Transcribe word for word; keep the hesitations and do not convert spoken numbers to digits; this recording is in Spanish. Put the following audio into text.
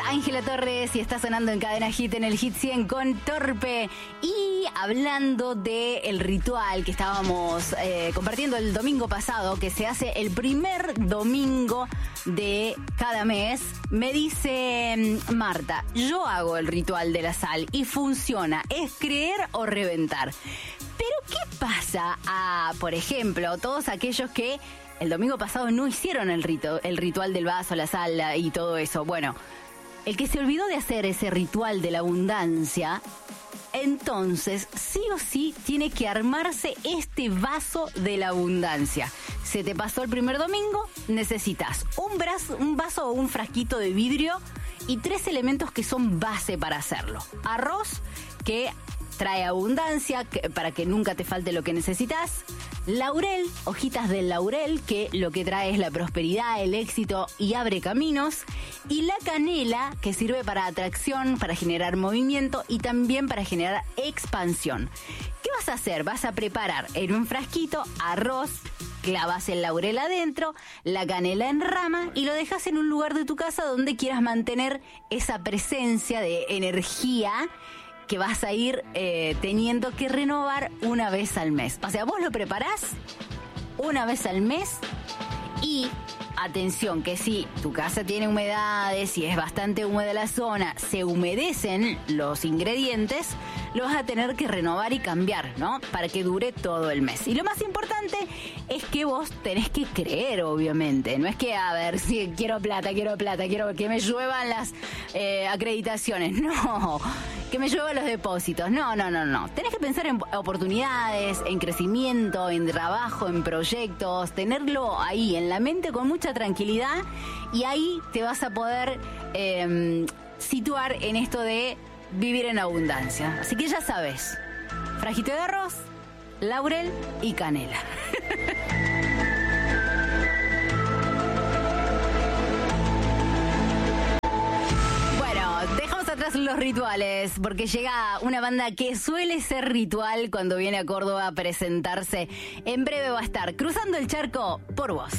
Ángela Torres y está sonando en Cadena Hit en el Hit cien con Torpe. Y hablando del ritual que estábamos eh, compartiendo el domingo pasado, que se hace el primer domingo de cada mes, me dice Marta, yo hago el ritual de la sal y funciona, ¿es creer o reventar? Pero ¿qué pasa a, por ejemplo, todos aquellos que el domingo pasado no hicieron el, rito, el ritual del vaso, la sal y todo eso? Bueno, el que se olvidó de hacer ese ritual de la abundancia, entonces sí o sí tiene que armarse este vaso de la abundancia. Se te pasó el primer domingo, necesitas un, brazo, un vaso o un frasquito de vidrio y tres elementos que son base para hacerlo. Arroz, que trae abundancia que, para que nunca te falte lo que necesitas. Laurel, hojitas de laurel, que lo que trae es la prosperidad, el éxito y abre caminos. Y la canela, que sirve para atracción, para generar movimiento y también para generar expansión. ¿Qué vas a hacer? Vas a preparar en un frasquito arroz, clavas el laurel adentro, la canela en rama y lo dejas en un lugar de tu casa donde quieras mantener esa presencia de energía que vas a ir eh, teniendo que renovar una vez al mes. O sea, vos lo preparás una vez al mes y atención, que si tu casa tiene humedades, si es bastante húmeda la zona, se humedecen los ingredientes, lo vas a tener que renovar y cambiar, ¿no? Para que dure todo el mes. Y lo más importante es que vos tenés que creer, obviamente. No es que, a ver, si quiero plata, quiero plata, quiero que me lluevan las eh, acreditaciones. No, que me lluevan los depósitos. No, no, no, no. Tenés que pensar en oportunidades, en crecimiento, en trabajo, en proyectos. Tenerlo ahí en la mente con mucha tranquilidad. Y ahí te vas a poder eh, situar en esto de vivir en abundancia. Así que ya sabes, frasquito de arroz, laurel y canela. Bueno, dejamos atrás los rituales porque llega una banda que suele ser ritual cuando viene a Córdoba a presentarse. En breve va a estar Cruzando el Charco por Vos.